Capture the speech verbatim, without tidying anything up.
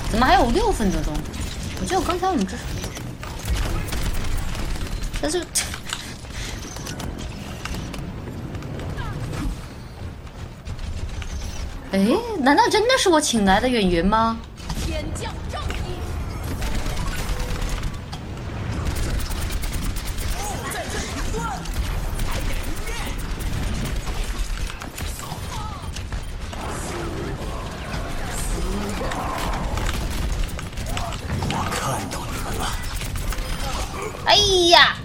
怎么还有六分多钟？我记得刚才我们这，但是，哎，难道真的是我请来的演员吗？ 天降正义！在这停顿， 我看到你们了。 哎呀！